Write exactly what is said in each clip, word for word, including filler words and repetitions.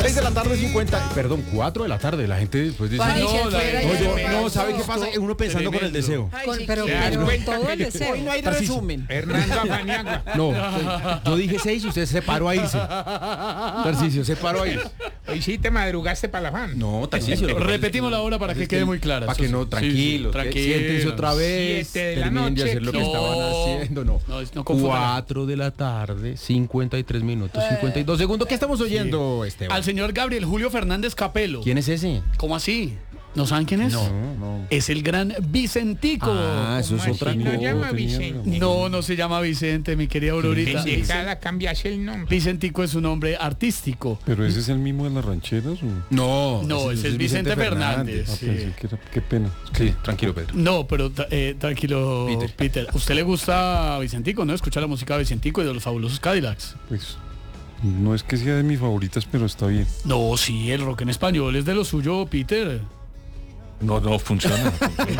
seis de la tarde, cincuenta, perdón, cuatro de la tarde. La gente después dice, Ay, no, que la- fuera oye, ya. no, ¿sabe qué pasa? Uno pensando con el deseo. Con- pero ¿Se das pero cuenta todo que el le- deseo. Hoy no hay Tarcisio. resumen. Hernando Apaniagua. No, yo dije seis y usted se paró a irse. Tarcisio, se paró a irse. Hoy sí te madrugaste para la fan. No, Tarcisio. lo que pasa es Repetimos la hora para que es quede muy clara. Para eso que sí. no, Sí, sí, tranquilos. tranquilos. Siéntense otra vez. Siete de la Terminen de noche, hacer lo que no. estaban haciendo. No. No, no confunda. Cuatro de la tarde, cincuenta y tres minutos, cincuenta y dos segundos. ¿Qué estamos oyendo, Esteban? Al señor Gabriel Julio Fernández Capelo. ¿Quién es ese? ¿Cómo así? ¿No saben quién es? no. Es el gran Vicentico. Ah, eso es ¿Cómo otra así cosa. no llama tenía- Vicente? No, no se llama Vicente, mi querida Aurorita. Pendejada, cambias el nombre. Vicentico es un nombre artístico. Pero ese es el mismo de las rancheras. ¿O? No, No, ese es Vicente Fernández. Ah, Sí. pensé que era, qué pena. Sí, tranquilo, Pedro. No, pero tra- eh, tranquilo, Peter. Peter. ¿A usted le gusta Vicentico, no? Escuchar la música de Vicentico y de los fabulosos Cadillacs. Pues no es que sea de mis favoritas, pero está bien. No, sí, el rock en español es de lo suyo, Peter. No, no funciona.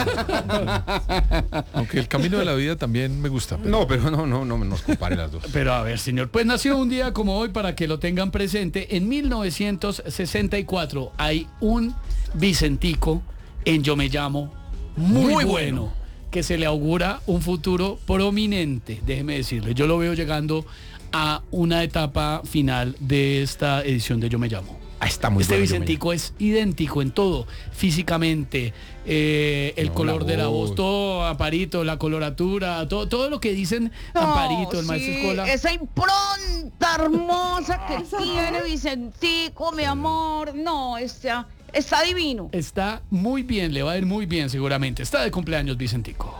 Aunque el camino de la vida también me gusta. pero- No, pero no, no, no nos compare las dos. Pero a ver, señor, pues nació un día como hoy para que lo tengan presente. En mil novecientos sesenta y cuatro hay un Vicentico en Yo Me Llamo muy, Muy bueno, bueno. que se le augura un futuro prominente, déjeme decirle. Yo lo veo llegando a una etapa final de esta edición de Yo Me Llamo. Ah, está muy Este bueno, Yo Me Vicentico es idéntico en todo, físicamente, eh, el No, color la de la voz. voz, todo, Amparito, la coloratura, todo, todo lo que dicen Amparito, el maestro sí, Escola. esa impronta hermosa que tiene Vicentico, mi amor. No, está, está divino. Está muy bien, le va a ir muy bien seguramente. Está de cumpleaños Vicentico.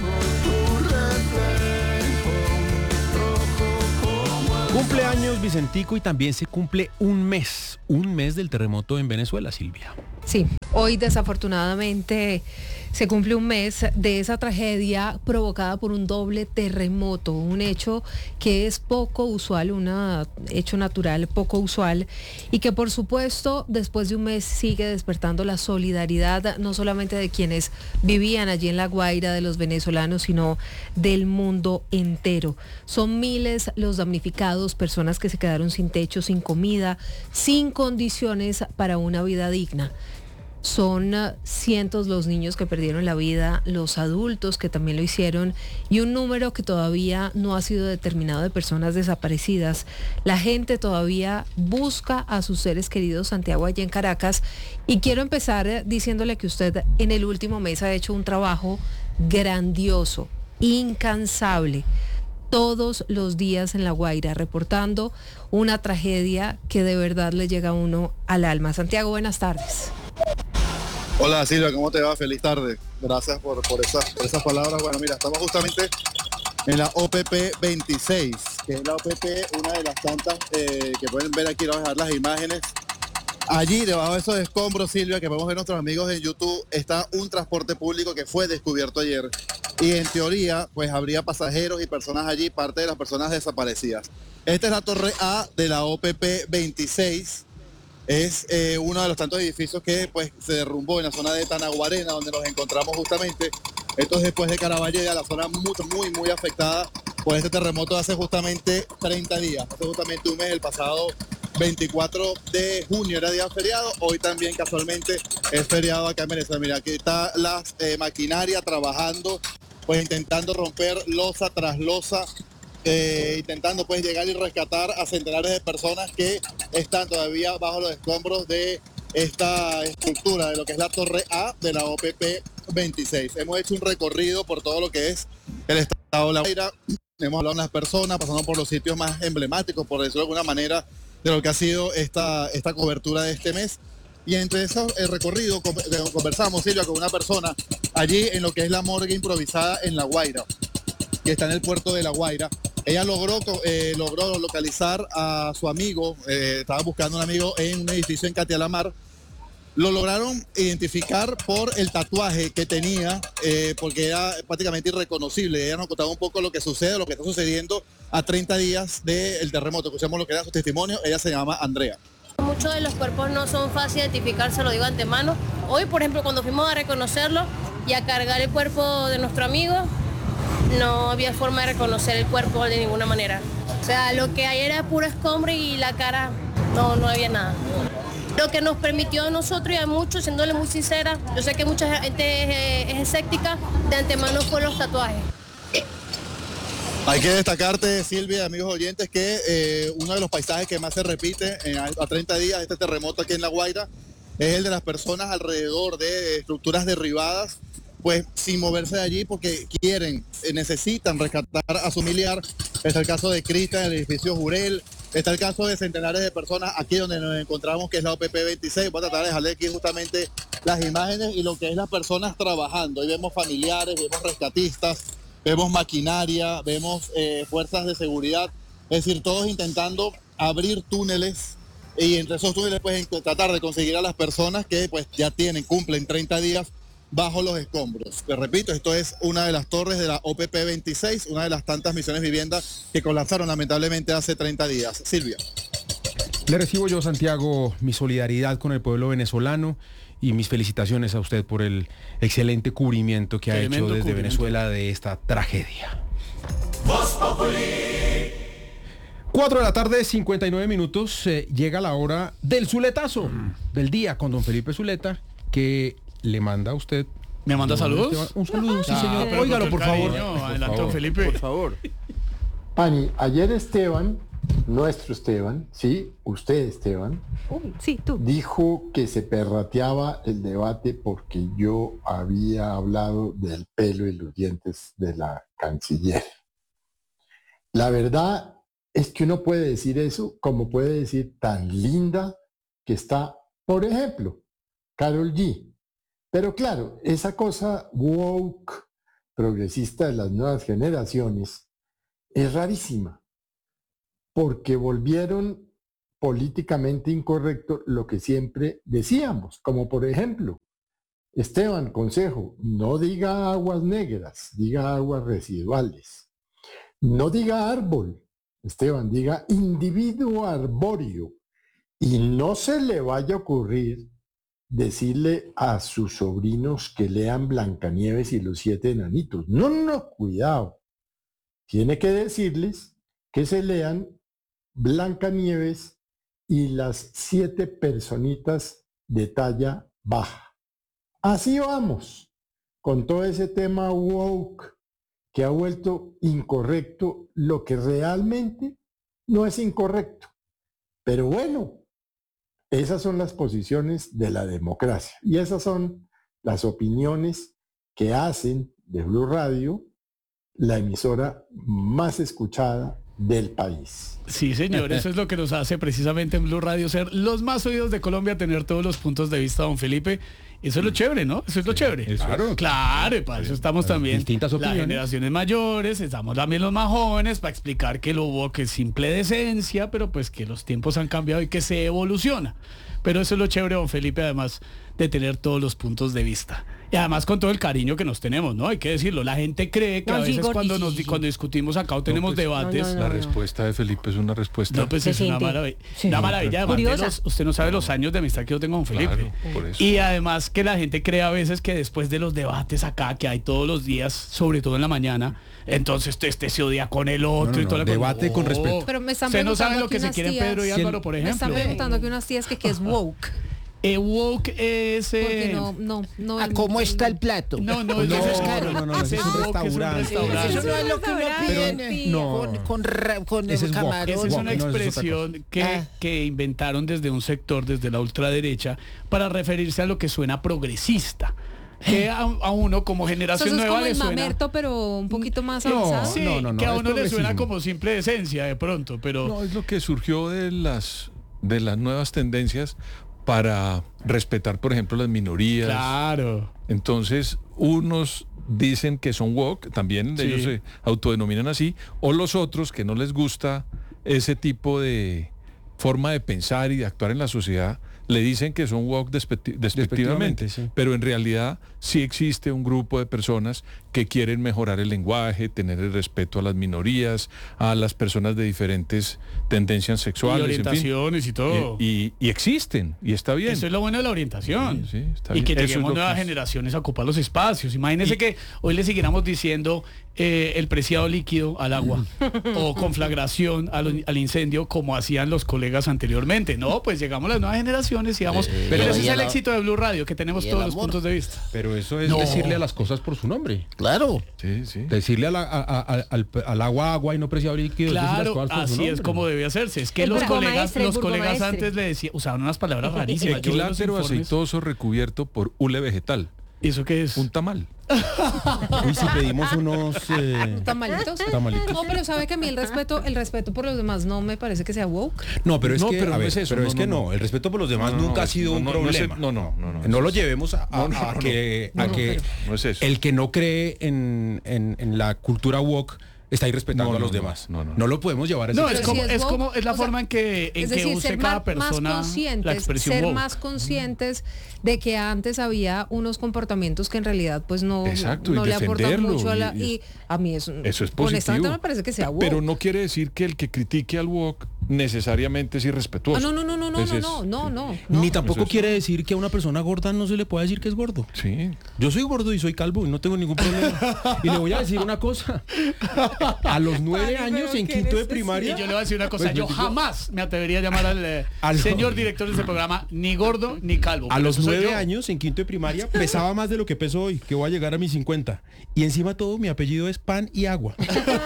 Cumpleaños Vicentico y también se cumple un mes, un mes del terremoto en Venezuela, Silvia. Sí, hoy desafortunadamente se cumple un mes de esa tragedia provocada por un doble terremoto, un hecho que es poco usual, un hecho natural poco usual y que por supuesto después de un mes sigue despertando la solidaridad no solamente de quienes vivían allí en La Guaira, de los venezolanos, sino del mundo entero. Son miles los damnificados, personas que se quedaron sin techo, sin comida, sin condiciones para una vida digna. Son uh, cientos los niños que perdieron la vida, los adultos que también lo hicieron y un número que todavía no ha sido determinado de personas desaparecidas. La gente todavía busca a sus seres queridos, Santiago, allá en Caracas. Y quiero empezar eh, diciéndole que usted en el último mes ha hecho un trabajo grandioso, incansable, todos los días en La Guaira, reportando una tragedia que de verdad le llega a uno al alma. Santiago, buenas tardes. Hola Silvia, ¿cómo te va? Feliz tarde. Gracias por, por, esas, por esas palabras. Bueno, mira, estamos justamente en la O P P veintiséis, que es la O P P, una de las tantas eh, que pueden ver aquí, vamos a dejar las imágenes. Allí, debajo de esos escombros, Silvia, que podemos ver nuestros amigos en YouTube, está un transporte público que fue descubierto ayer. Y en teoría, pues habría pasajeros y personas allí, parte de las personas desaparecidas. Esta es la torre A de la O P P veintiséis. Es eh, uno de los tantos edificios que pues se derrumbó en la zona de Tanaguarena, donde nos encontramos justamente. Esto es después de Caraballeda, la zona muy, muy, muy afectada por este terremoto de hace justamente treinta días. Hace justamente un mes, el pasado veinticuatro de junio era día feriado. Hoy también casualmente es feriado acá en Venezuela. Mira, aquí está la eh, maquinaria trabajando, pues intentando romper losa tras losa. Eh, intentando pues llegar y rescatar a centenares de personas que están todavía bajo los escombros de esta estructura de lo que es la torre A de la O P P veintiséis. Hemos hecho un recorrido por todo lo que es el estado de La Guaira, hemos hablado con las personas, pasando por los sitios más emblemáticos, por decirlo de alguna manera, de lo que ha sido esta, esta cobertura de este mes. Y entre esos el recorrido conversamos, Silvia, con una persona allí en lo que es la morgue improvisada en La Guaira, que está en el puerto de La Guaira. Ella logró, eh, logró localizar a su amigo, eh, estaba buscando un amigo en un edificio en Catialamar. Lo lograron identificar por el tatuaje que tenía, eh, porque era prácticamente irreconocible. Ella nos contaba un poco lo que sucede, lo que está sucediendo a treinta días del terremoto. Escuchamos lo que era su testimonio. Ella se llama Andrea. Muchos de los cuerpos no son fáciles de identificar, se lo digo de antemano. Hoy, por ejemplo, cuando fuimos a reconocerlo y a cargar el cuerpo de nuestro amigo, no había forma de reconocer el cuerpo de ninguna manera. O sea, lo que hay era puro escombro y la cara, no, no había nada. lo que nos permitió a nosotros y a muchos, siéndole muy sincera, yo sé que mucha gente es, es escéptica, de antemano fue los tatuajes. Hay que destacarte, Silvia, amigos oyentes, que eh, uno de los paisajes que más se repite en, a treinta días de este terremoto aquí en La Guaira es el de las personas alrededor de estructuras derribadas, pues sin moverse de allí porque quieren, eh, necesitan rescatar a su familiar. Está el caso de Cristian en el edificio Jurel, está el caso de centenares de personas aquí donde nos encontramos, que es la O P P veintiséis. Voy a tratar de dejarle aquí justamente las imágenes y lo que es las personas trabajando. Ahí vemos familiares, vemos rescatistas, vemos maquinaria, vemos eh, fuerzas de seguridad, es decir, todos intentando abrir túneles y entre esos túneles pues tratar de conseguir a las personas que pues ya tienen, cumplen treinta días bajo los escombros. Te repito, esto es una de las torres de la O P P veintiséis, una de las tantas misiones viviendas que colapsaron lamentablemente hace treinta días. Silvia. Le recibo yo, Santiago, mi solidaridad con el pueblo venezolano y mis felicitaciones a usted por el excelente cubrimiento que ha hecho desde Venezuela de esta tragedia. Cuatro de la tarde, cincuenta y nueve minutos, eh, llega la hora del Zuletazo del día con don Felipe Zuleta, que le manda a usted. ¿Me manda saludos? Un saludo, sí, Ah, señor. pero Óigalo, por favor. cariño, Por adelante, favor. Felipe. Por favor. Pani, ayer Esteban, nuestro Esteban, sí, usted Esteban, Uy, sí, tú. dijo que se perrateaba el debate porque yo había hablado del pelo y los dientes de la canciller. La verdad es que uno puede decir eso como puede decir tan linda que está, por ejemplo, Karol G. Pero claro, esa cosa woke, progresista de las nuevas generaciones, es rarísima, porque volvieron políticamente incorrecto lo que siempre decíamos, como por ejemplo, Esteban, consejo, no diga aguas negras, diga aguas residuales. No diga árbol, Esteban, diga individuo arbóreo. Y no se le vaya a ocurrir decirle a sus sobrinos que lean Blancanieves y los siete enanitos. No, no, cuidado. Tiene que decirles que se lean Blancanieves y las siete personitas de talla baja. Así vamos con todo ese tema woke que ha vuelto incorrecto lo que realmente no es incorrecto. Pero bueno, esas son las posiciones de la democracia y esas son las opiniones que hacen de Blue Radio la emisora más escuchada del país. Sí, señor, eso es lo que nos hace precisamente en Blue Radio ser los más oídos de Colombia, tener todos los puntos de vista, don Felipe. Eso es lo chévere, ¿no? Eso es lo chévere. Eso claro, es. claro, y para eso estamos también Distintas las opiniones. generaciones mayores, estamos también los más jóvenes para explicar que lo hubo, que es simple decencia, pero pues que los tiempos han cambiado y que se evoluciona. Pero eso es lo chévere, don Felipe, además de tener todos los puntos de vista. Y además con todo el cariño que nos tenemos, ¿no? Hay que decirlo. La gente cree que No, a sí, veces Gordy, cuando sí, nos sí, sí. cuando discutimos acá o tenemos pues, debates. no, no, La no. respuesta de Felipe es una respuesta. No, pues es una Decente. maravilla. Sí. Una maravilla. Además de Curiosa. los- usted no sabe los años de amistad que yo tengo con Felipe. Claro, por eso. Y además que la gente cree a veces que después de los debates acá que hay todos los días, sobre todo en la mañana, entonces este, este se odia con el otro No, no, y todo no, lo debate con respeto. Pero me están Ustedes no saben preguntando lo que aquí se unas quieren tías. Pedro y Sí, Álvaro, por Me ejemplo. están preguntando que unas tías que qué es woke. Eh, woke es... Porque eh, no, no, no. ¿A cómo está el plato? No, no, No, eso es caro. no, no, no, Ese ese es un woke es restaurante. restaurante. Eso no es lo que uno pide Pero no. con, con, ra- con Ese es wok. camarón. Esa es Wok, una no, eso es otra expresión que, Ah. que inventaron desde un sector, desde la ultraderecha, para referirse a lo que suena progresista. Que a, a uno como Eso generación es nueva como le el suena... mamerto, pero un poquito más No, avanzado. Sí, no, no, no, que a es uno le suena progresismo. como simple decencia de pronto, pero... No, es lo que surgió de las de las nuevas tendencias para respetar, por ejemplo, las minorías. Claro. Entonces, unos dicen que son woke, también Sí. ellos se autodenominan así, o los otros que no les gusta ese tipo de forma de pensar y de actuar en la sociedad, le dicen que son woke despecti- despectivamente, Despectivamente, sí. pero en realidad sí existe un grupo de personas que quieren mejorar el lenguaje, tener el respeto a las minorías, a las personas de diferentes tendencias Y sexuales, en fin. orientaciones y todo. Y, y- y existen, y está bien. Eso es lo bueno de la orientación. Sí, sí, está y bien. que Eso es lleguemos lo que nuevas es. generaciones a ocupar los espacios. Imagínense que hoy le siguiéramos diciendo eh, el preciado líquido al agua o conflagración al, al incendio como hacían los colegas anteriormente. No, pues llegamos a las nuevas generaciones opiniones y vamos. Eh, pero pero ese es y el el- éxito de Blue Radio, que tenemos y el todos los amor. puntos de vista. Pero eso es No. decirle a las cosas por su nombre. Claro. Sí, sí. Decirle a la- a- a- al, al agua agua y no preciable líquido. decirle las Claro, cosas por su así es nombre. como debe hacerse. Es que El los colegas, burgomaestre, los el colegas burgomaestre. antes le decían, usaban unas palabras rarísimas. Yo leo los Equilátero informes. aceitoso recubierto por hule vegetal. ¿Y eso qué es? Un tamal. Uy, si pedimos unos eh, ¿Tamalitos? tamalitos. No, pero sabe que a mí el respeto, el respeto por los demás no me parece que sea woke. No, pero es No, que, pero a no ver, es eso, pero no, es no, que no, no. el respeto por los demás No, no, nunca no, ha sido no, un no, no es problema. el- no, no, no, no, No lo es- llevemos a, a- No, no, a no, que, no. a No, que pero- no es eso. el que no cree en, en- en la cultura woke está irrespetando No, a los no, demás. no, no, No lo podemos llevar a ese No, extremo. es como, si es es woke, como, es la o sea, forma en que, en es que decir, use ser cada más, persona más conscientes, la expresión ser woke. más conscientes de que antes había unos comportamientos que en realidad pues no, Exacto, y no le aportan defenderlo, mucho a la... y- y- Y a mí es, Eso es honestamente positivo. no me parece que sea woke. Pero no quiere decir que el que critique al woke necesariamente es irrespetuoso. Ah, no, no, no, no, no, Ese no, es- no, no, no. Ni tampoco Eso es- quiere decir que a una persona gorda no se le pueda decir que es gordo. Sí. Yo soy gordo y soy calvo y no tengo ningún problema. Y le voy a decir una cosa. A los nueve años en quinto de primaria. Y yo le voy a decir una cosa, Pues, yo yo- jamás me atrevería a llamar al, eh, Al- señor director de ese programa ni gordo ni calvo. A pero los eso soy nueve yo. años en quinto de primaria pesaba más de lo que peso hoy, que voy a llegar a mis cincuenta. Y encima de todo mi apellido es pan y agua.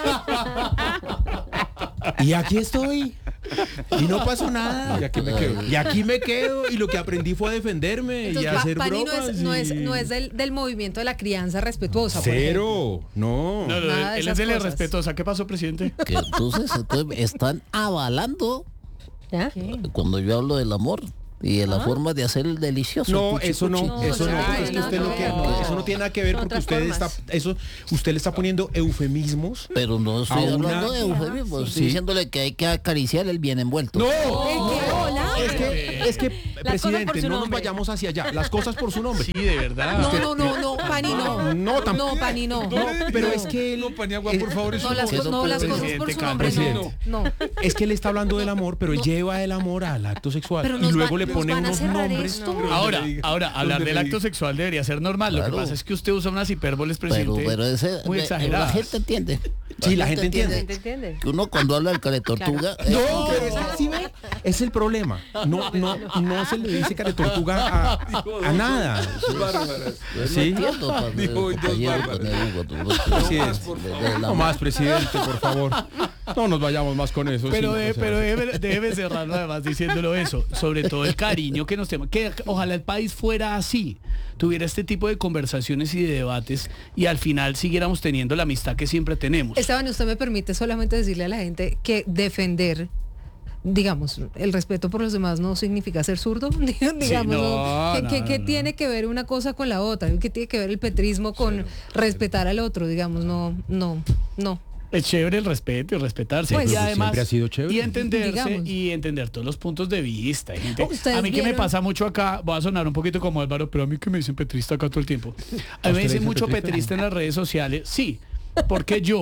Y aquí estoy. Y no pasó nada. Y aquí me quedo. Y aquí me quedo. Y lo que aprendí fue a defenderme Entonces, y a Pa- hacer Pani no bromas. es, no es, y- no es del, del movimiento de la crianza respetuosa. por ejemplo. Cero. No. No, no, Nada de él esas es de la cosas. respetuosa. ¿Qué pasó, presidente? Que entonces, entonces están avalando ¿Ya? cuando yo hablo del amor y de la forma de hacer el delicioso. No, cuchi, eso no, cuchi. eso no, no, porque es que no, usted no, lo que, no. no, eso no tiene nada que ver Son porque otras usted está, formas. eso, usted le está poniendo eufemismos. Pero no estoy a una- hablando de eufemismo, estoy Sí. diciéndole que hay que acariciar el bien envuelto. No, ¿Qué? Hola. es que, es que por presidente, su no nos nombre. vayamos hacia allá. Las cosas por su nombre. Sí, de verdad. No, no, no, no, Pani no. No, tampoco. No, Pani no. No, pero es que él, No, Paniagua, por favor, eso No, las, Eso co- no, puede las ser. cosas por su Presidente, nombre, cálmese. no. No. es que él está hablando del amor, pero él lleva el amor al acto sexual Pero y nos luego va- le nos pone van a unos cerrar nombres. esto. Ahora, le diga, ahora hablar donde del le acto diga. sexual debería ser normal. Lo Claro. que pasa es que usted usa unas hiperboles, Pero, presidente. pero ese, muy de- exageradas. la gente entiende. Sí, la gente entiende. ¿Te entiendes? Que uno cuando habla del caretortuga, No, eh, pero es, ¿sí ve? Es el problema. No, no, no se le dice cara de tortuga a, a nada. yo no Sí. entiendo, pa- Dijo hoy dos compañero, bárbaras. con el- con el- Así es. de- de la- No más, presidente, por favor. No nos vayamos más con eso. Pero, sí, de- o sea. pero debe, debe cerrarlo además diciéndolo eso, sobre todo el cariño que nos tenemos, que ojalá el país fuera así, tuviera este tipo de conversaciones y de debates y al final siguiéramos teniendo la amistad que siempre tenemos. Esteban, ¿usted me permite solamente decirle a la gente que defender, digamos, el respeto por los demás no significa ser zurdo? digamos, no, ¿no? ¿Qué, no, qué- no, qué no. tiene que ver una cosa con la otra? ¿Qué tiene que ver el petrismo con respetar al otro? Digamos, no, no, no. Es chévere el respeto y respetarse Pues, y además siempre ha sido chévere. y entenderse Digamos. y entender todos los puntos de vista. Hay gente- Ustedes a mí que me vieron- pasa mucho acá, voy a sonar un poquito como Álvaro, pero a mí que me dicen petrista acá todo el tiempo. A mí usted me le dicen dicen mucho petrista? petrista en las redes sociales, sí, porque yo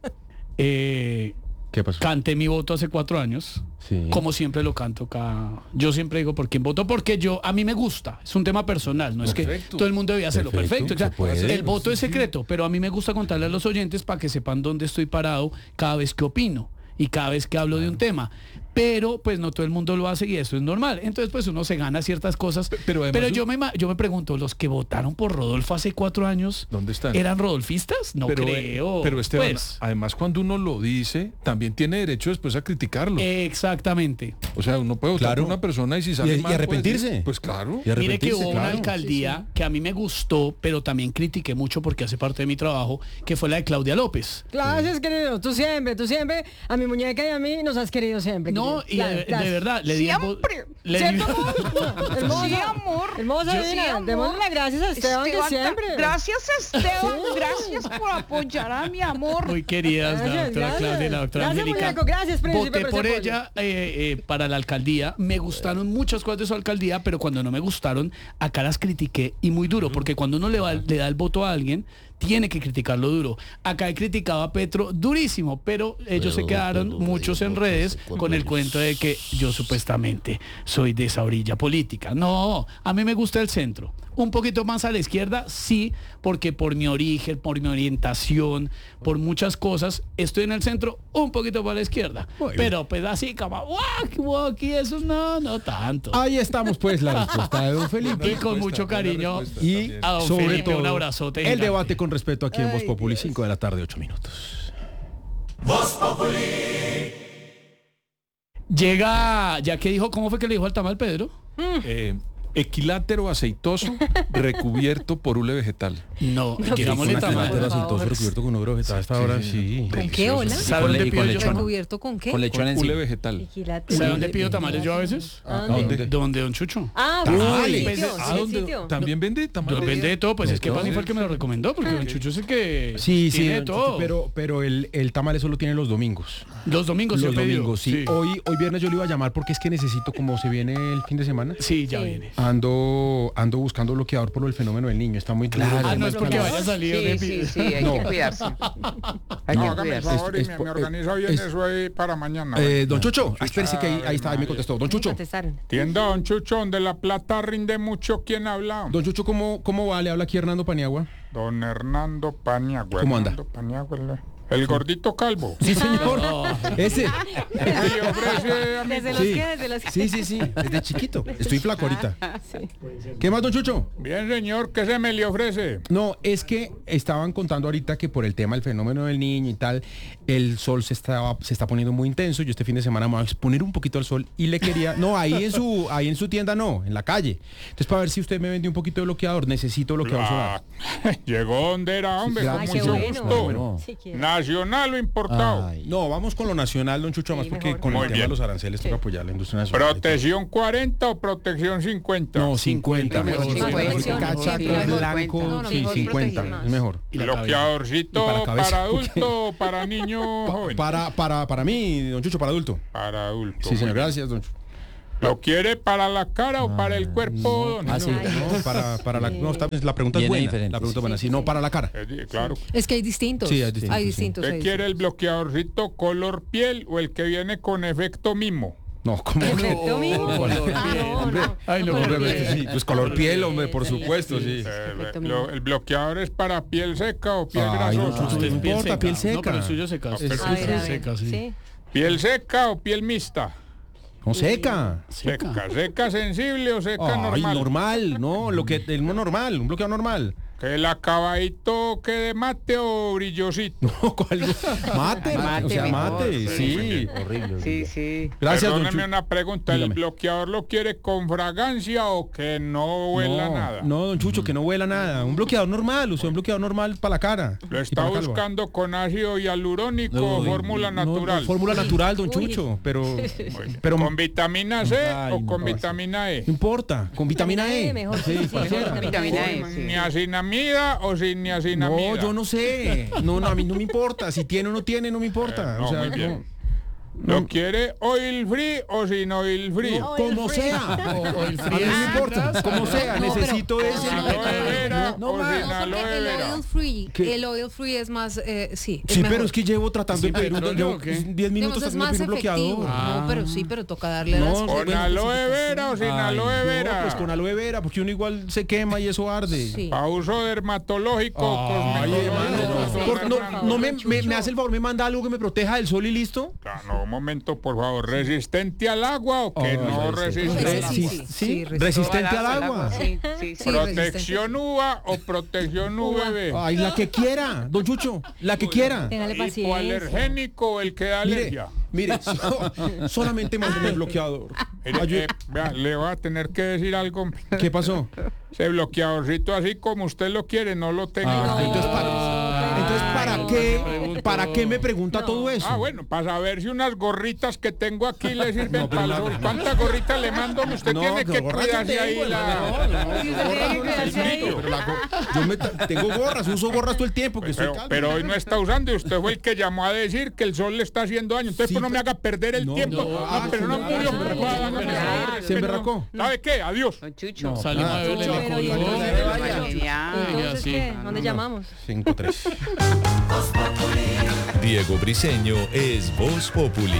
eh, ¿Qué pasó? canté mi voto hace cuatro años. Sí. Como siempre lo canto acá. Yo siempre digo por quién voto, porque yo, a mí me gusta. Es un tema personal, no es que Perfecto. todo el mundo debía hacerlo. Perfecto, Perfecto. o sea, se puede. el voto es secreto, pero a mí me gusta contarle a los oyentes para que sepan dónde estoy parado cada vez que opino y cada vez que hablo de un tema. Pero pues no todo el mundo lo hace y eso es normal. Entonces pues uno se gana ciertas cosas. pero además- yo me ma- yo me pregunto, ¿los que votaron por Rodolfo hace cuatro años ¿Dónde están? eran rodolfistas? No pero, creo. Pero Esteban, Pues, además cuando uno lo dice, también tiene derecho después a criticarlo. exactamente. o sea, uno puede votar Claro. por una persona y si sale Y- y mal, pues, arrepentirse. Pues claro. Y Mire que arrepentirse, hubo una claro. alcaldía que a mí me gustó, pero también critiqué mucho porque hace parte de mi trabajo, que fue la de Claudia López. Gracias, querido. Tú siempre, tú siempre, a mi muñeca y a mí nos has querido siempre. No, querido. y Claro, de, de gracias. verdad, le di el vo- Siempre. le di- ¿Cierto, amor? Hermosa. Sí, amor. Hermosa, Sí, divina. amor. Démosle las gracias a Esteban, que Esteban, siempre. Gracias, Esteban. Sí. Gracias por apoyar a mi amor. Muy queridas, la Gracias, doctora gracias. Claudia y la doctora Gracias, Angélica. muñeco, gracias, príncipe, Voté por por ese ella eh, eh, para la alcaldía. Me gustaron muchas cosas de su alcaldía, pero cuando no me gustaron, acá las critiqué y muy duro, porque cuando uno le, va- le da el voto a alguien, tiene que criticarlo duro. Acá he criticado a Petro durísimo, pero ellos Pero, se quedaron pero, muchos pero, en pero, redes pero, con el pero, cuento de que yo supuestamente soy de esa orilla política. No, a mí me gusta el centro. Un poquito más a la izquierda, sí, porque por mi origen, por mi orientación, por muchas cosas, estoy en el centro un poquito para la izquierda. Muy Pero pues así como, guac, guac, y eso no, no tanto. Ahí estamos pues la respuesta de don Felipe. Y con mucho cariño Y a don sobre Felipe, todo un abrazote el gigante. debate con respeto aquí en Voz Populi, cinco de la tarde, ocho minutos. Llega, ya que dijo, ¿cómo fue que le dijo al tamal, Pedro? Eh, equilátero aceitoso recubierto por hule vegetal. No, No, digámosle por tamal. favor. aceitoso recubierto con ogro vegetal hasta ahora, sí. ¿Con qué, hola? ¿Sabe con dónde le- y pido con yo? lechón. ¿Recubierto con qué? Con lechón Hule encima. vegetal. ¿Sabe dónde pido tamales yo a veces? ¿A dónde? dónde? Donde don Chucho. Ah, Tamales. sí, Pues, sitio, ¿a sí, dónde? sitio. También vende tamales. Yo vende de todo, pues ¿De es que todo? Pani fue el que me lo recomendó, porque don Chucho es el que Sí, sí, tiene de don todo. Chucho, pero, pero el, el tamal solo tiene los domingos. Los domingos sí Los he pedido. domingos, sí. Hoy, hoy viernes yo le iba a llamar porque es que necesito, como se viene el fin de semana, Sí, ya viene. ando ando buscando bloqueador por el fenómeno del niño. Está muy duro. Ah, no es porque vaya a salir de Sí, pi- sí, sí, hay No. que cuidarse. Hay No, que hágame el cuidarse. favor y Es- me, es me por- organiza bien es- eso ahí para mañana. Eh, don Chucho, ah, espérese que ahí, ahí está, ahí me contestó. Don Me Chucho, contestaron. Tienda Don Chucho, donde la plata rinde mucho. ¿Quién habla? don Chucho, ¿cómo, cómo va? Le habla aquí Hernando Paniagua. Don Hernando Paniagua. ¿Cómo anda? Hernando Paniagua, el, el gordito calvo. Sí, señor. Ese. ¿Qué le ofrece a mí? Desde los Sí. que, desde los que. Sí, sí, sí. Desde chiquito. Estoy flaco ahorita. Sí. ¿Qué más, don Chucho? Bien, señor, ¿qué se me le ofrece? No, es que estaban contando ahorita que por el tema del fenómeno del niño y tal, el sol se estaba, se está poniendo muy intenso. Yo este fin de semana me voy a exponer un poquito al sol y le quería, no, ahí en su, ahí en su tienda no, en la calle. Entonces, para ver si usted me vende un poquito de bloqueador, necesito bloqueador solar. Ah, llegó donde era, hombre, Ay, con qué mucho bueno. gusto. Bueno. Sí, quiero. ¿Nacional o importado? Ay, no, vamos con lo nacional, don Chucho, más Sí, porque mejor. con Muy el tema bien. de los aranceles toca apoyar la industria nacional. ¿Protección cuarenta o protección cincuenta? No, cincuenta, mejor. cincuenta, cincuenta, mejor. porque cachaco, Sí, mejor blanco, cuenta. No, no, sí, mejor cincuenta, protección. es mejor. Y la cabeza. Bloqueadorcito Y para la para, cabeza. adulto o para niño joven. Para, para, para mí, don Chucho, para adulto. Para adulto. Sí, señor, muy bien. gracias, don Chucho. ¿Lo quiere para la cara o para el cuerpo? don? Ah, sí. No, para, para la, no, está- la pregunta es Viene buena. diferente, La pregunta es sí. buena, sí, no para la cara. Eh, di- Claro. Es que hay distintos. Sí, hay distintos, Hay sí. distintos. ¿Usted hay quiere el bloqueadorcito color piel o el que viene con efecto mimo? No, ¿cómo? ¿Efecto mismo? Color Ah, piel. no, no. Ay, no, Color hombre, piel. Sí, pues color piel, hombre, por Sí, supuesto, sí. Eh, Efecto lo- mimo. ¿El bloqueador es para piel seca o piel Ay, no, grasosa? usted- Usted importa, piel seca. No, pero el suyo seca. No, pero A ver, a ver. seca, sí. Sí. ¿Piel seca o piel mixta? No, seca. Seca. ¿Seca sensible o seca Ay, normal? normal, no, lo que el normal, un bloqueador normal. ¿Que el acabadito quede mate o brillosito? No, ¿cuál? Mate, Mate o sea, mejor, mate, sí. sí. Horrible. Sí, sí. Gracias, don Perdóneme Chu- una pregunta, ¿el Dígame. bloqueador lo quiere con fragancia o que no huela no, nada? No, don Chucho, que no huela nada. Un bloqueador normal, o sea, un bloqueador normal para la cara. ¿Lo y está para la calva. buscando con ácido hialurónico o Uy, fórmula no, natural? no, fórmula natural, don Uy. Chucho, pero, Muy bien. pero ¿Con vitamina C Ay, o con no. vitamina E? no importa, con vitamina E. Mejor, Sí, sí, sí, cualquiera. Vitamina E, sí. ¿Niacinamida o sin niacinamida? No, yo no sé. No, no, a mí no me importa. Si tiene o no tiene, no me importa. Eh, no, o sea, muy bien. no. ¿Lo quiere oil free o sin oil free? No, como sea. O- o el A mí no me importa. Como sea, No, necesito pero- ese. ¿Sin aloe vera No, o más. sin No, aloe porque el vera? oil free, ¿Qué? el oil free es más, eh, sí. Sí, mejor. pero es que llevo tratando ¿Sí, de pedir un petróleo llevo o qué? diez minutos Digamos, es tratando de más pedir un efectivo. bloqueador. No, pero sí, pero toca darle No, las ¿Con buenas aloe especificaciones. vera o sin Ay, aloe no, vera? pues con aloe vera, porque uno igual se quema y eso arde. Sí. ¿Para uso dermatológico o Ay, cosmetológico? hermano, don por- no, Hernando? no me, me, me hace el favor, me manda algo que me proteja del sol y listo. Ah, no, un momento, por favor. ¿Resistente al agua o que Ay, no sí, sí. resistente? Sí, sí, Resi- sí, sí, sí, resistente al agua. Sí, sí, sí. Sí, ¿Protección uva o protección U V B? Ay, la que quiera, don Chucho, la que quiera. Téngale paciencia. ¿Hipoalergénico o el que da Mire, alergia? mire, so- solamente mándeme el bloqueador. Mire, Ayu- eh, vea, le voy a tener que decir algo. ¿Qué pasó? Ese bloqueadorcito así como usted lo quiere, no lo tenga. Ah, entonces, para, entonces, ¿para qué, ¿para qué me pregunta No. todo eso? Ah, bueno, para saber si unas gorritas que tengo aquí le sirven para el sol. ¿Cuántas gorritas le mando? Usted No, tiene que gorras cuidarse no ahí tengo, la... no, no, Sí, gorras usted tiene que no cuidarse necesito, ahí. pero la go- yo me ta- tengo gorras, uso gorras todo el tiempo, que soy Pero, calvo. pero hoy no está usando y usted fue el que llamó a decir que el sol le está haciendo daño. Entonces, Sí, pues no me pero- haga perder el No, tiempo. no, No, ah, pero no, sí, Julio, se emberracó, hágame se favor, emberracó. es Se que no- emberracó. ¿Sabe qué? Adiós. Don Chucho. No, Salimos ah, a verle, Chucho, le pero ¿y colgó. entonces? Ya. Entonces, sí. ¿qué? ¿Dónde llamamos? cinco tres. Diego Briseño es Voz Populi.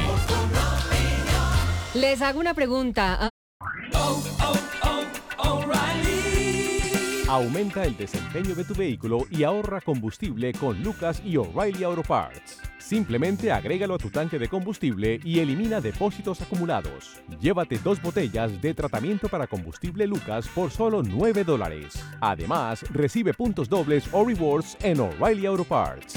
Les hago una pregunta. Aumenta el desempeño de tu vehículo y ahorra combustible con Lucas y O'Reilly Auto Parts. Simplemente agrégalo a tu tanque de combustible y elimina depósitos acumulados. Llévate dos botellas de tratamiento para combustible Lucas por solo nueve dólares. Además, recibe puntos dobles o rewards en O'Reilly Auto Parts.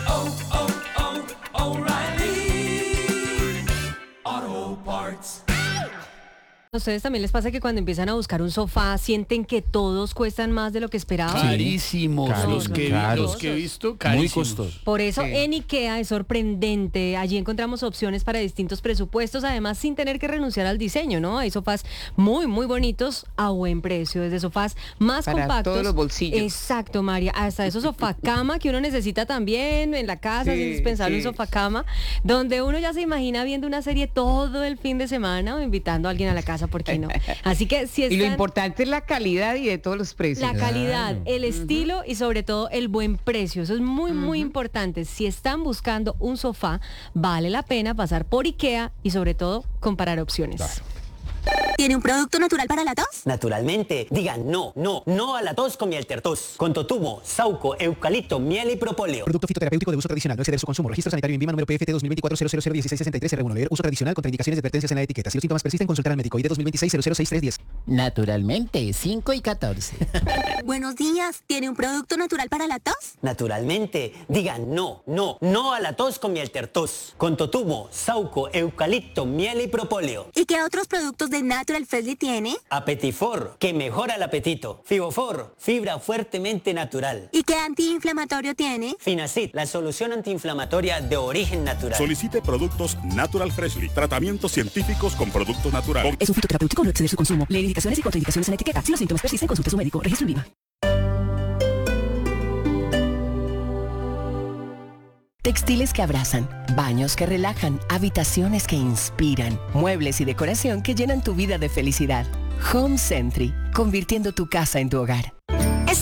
¿A ustedes también les pasa que cuando empiezan a buscar un sofá sienten que todos cuestan más de lo que esperaban? Carísimos. Caros, los, que, caros. los que he visto, carísimos. Muy costosos. Por eso Sí. en IKEA es sorprendente. Allí encontramos opciones para distintos presupuestos, además sin tener que renunciar al diseño, ¿no? Hay sofás muy, muy bonitos a buen precio, desde sofás más Para compactos. todos los bolsillos. Exacto, María. Hasta esos sofá cama que uno necesita también en la casa, Sí, es indispensable sí. un sofá cama, donde uno ya se imagina viendo una serie todo el fin de semana o invitando a alguien a la casa, ¿por qué no? Así que si Y lo están... importante es la calidad y de todos los precios. La calidad, el estilo y sobre todo el buen precio. Eso es muy, muy importante. Si están buscando un sofá, vale la pena pasar por IKEA y sobre todo comparar opciones. ¿Tiene un producto natural para la tos? Naturalmente, digan no, no, no a la tos con Mieltertos. Con totumo, sauco, eucalipto, miel y propóleo. Producto fitoterapéutico de uso tradicional, no exceder su consumo. Registro sanitario en Vima número P F T dos mil veinticuatro cero cero cero dieciséis sesenta y tres R uno. Leer uso tradicional contra indicaciones y advertencias en la etiqueta. Si los síntomas persisten, consultar al médico. I D dos mil veintiséis cero cero seis tres diez. Naturalmente, cinco y catorce. Buenos días. ¿Tiene un producto natural para la tos? Naturalmente, digan no, no, no a la tos con Mieltertos. Con totumo, sauco, eucalipto, miel y propóleo. ¿Y qué otros productos de Natural Freshly tiene? Apetifor, que mejora el apetito. Fibofor, fibra fuertemente natural. ¿Y qué antiinflamatorio tiene? Finacid, la solución antiinflamatoria de origen natural. Solicite productos Natural Freshly. Tratamientos científicos con productos naturales. Es un fitoterapéutico, no exceder su consumo. Leer indicaciones y contraindicaciones en la etiqueta. Si los síntomas persisten, consulte a su médico. Registro en Vima. Textiles que abrazan, baños que relajan, habitaciones que inspiran, muebles y decoración que llenan tu vida de felicidad. Home Sentry, convirtiendo tu casa en tu hogar.